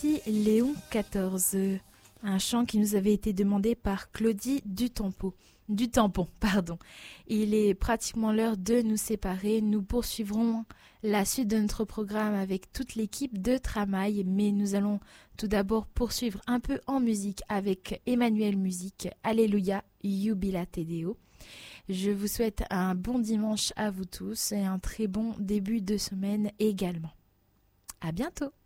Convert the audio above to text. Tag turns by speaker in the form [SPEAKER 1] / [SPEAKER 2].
[SPEAKER 1] Léon XIV, un chant qui nous avait été demandé par Claudie Dutampon. Il est pratiquement l'heure de nous séparer. Nous poursuivrons la suite de notre programme avec toute l'équipe de Tramail, mais nous allons tout d'abord poursuivre un peu en musique avec Emmanuel Musique, Alléluia, Jubila Te Deo. Je vous souhaite un bon dimanche à vous tous et un très bon début de semaine également. À bientôt.